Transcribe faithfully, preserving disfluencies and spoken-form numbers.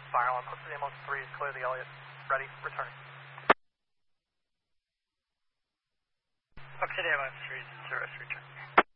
Fire on Park City M one three is clear the Elliott. Ready, returning. Park City M one three is service, return.